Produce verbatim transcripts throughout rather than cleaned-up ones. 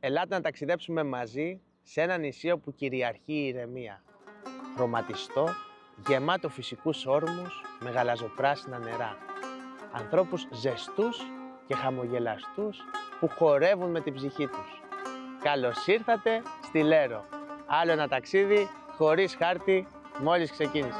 Ελάτε να ταξιδέψουμε μαζί σε ένα νησί όπου κυριαρχεί η ηρεμία. Χρωματιστό, γεμάτο φυσικούς όρμους με γαλαζοπράσινα νερά. Ανθρώπους ζεστούς και χαμογελαστούς που χορεύουν με την ψυχή τους. Καλώς ήρθατε στη Λέρο. Άλλο ένα ταξίδι χωρίς χάρτη μόλις ξεκίνησε.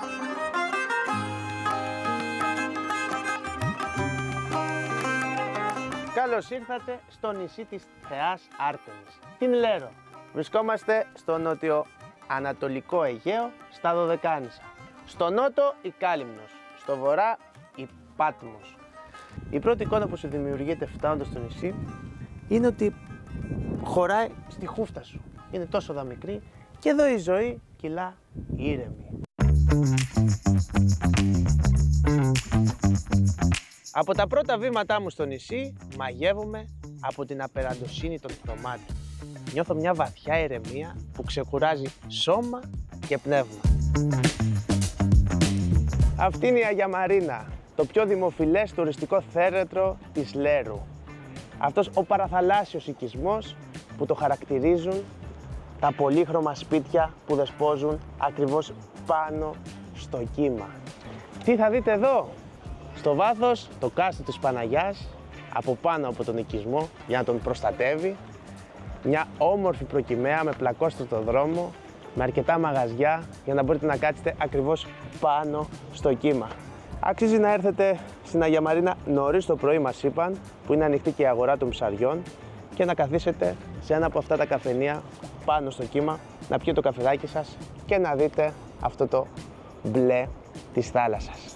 Καλώς ήρθατε στο νησί της θεάς Άρτεμις, την Λέρο. Βρισκόμαστε στο νότιο-ανατολικό Αιγαίο, στα Δωδεκάνησα. Στο νότο η Κάλυμνος, στο βορρά η Πάτμος. Η πρώτη εικόνα που σου δημιουργείται φτάνοντας στο νησί είναι ότι χωράει στη χούφτα σου. Είναι τόσο δα μικρή και εδώ η ζωή κυλά ήρεμη. Από τα πρώτα βήματά μου στο νησί μαγεύομαι από την απεραντοσύνη των χρωμάτων. Νιώθω μια βαθιά ηρεμία που ξεκουράζει σώμα και πνεύμα. Αυτή είναι η Αγία Μαρίνα, το πιο δημοφιλές τουριστικό θέρετρο της Λέρου. Αυτός ο παραθαλάσσιος οικισμός που το χαρακτηρίζουν τα πολύχρωμα σπίτια που δεσπόζουν ακριβώς πάνω στο κύμα. Τι θα δείτε εδώ? Στο βάθος το κάστρο της Παναγιάς, από πάνω από τον οικισμό για να τον προστατεύει. Μια όμορφη προκυμαία με πλακόστρωτο δρόμο, με αρκετά μαγαζιά για να μπορείτε να κάτσετε ακριβώς πάνω στο κύμα. Αξίζει να έρθετε στην Αγία Μαρίνα νωρίς το πρωί, μας είπαν, που είναι ανοιχτή και η αγορά των ψαριών, και να καθίσετε σε ένα από αυτά τα καφενεία πάνω στο κύμα, να πιείτε το καφεδάκι σας και να δείτε αυτό το μπλε της θάλασσας.